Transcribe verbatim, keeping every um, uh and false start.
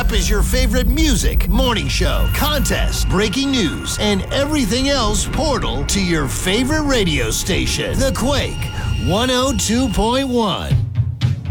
up is your favorite music, morning show, contest, breaking news, and everything else portal to your favorite radio station. The Quake one oh two point one.